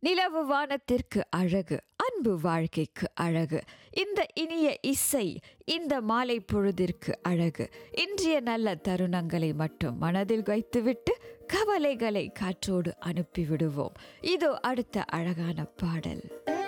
நிலவு வானத்திற்கு அழகு, அன்பு வாழ்க்கைக்கு அழகு. இந்த இனிய இசை இந்த மாலை பொழுதிற்கு அழகு. இன்றைய நல்ல தருணங்களை மட்டும் மனதில் வைத்துவிட்டு கவலைகளை காற்றோடு அனுப்பிவிடுவோம். இதோ அடுத்த அழகான பாடல்.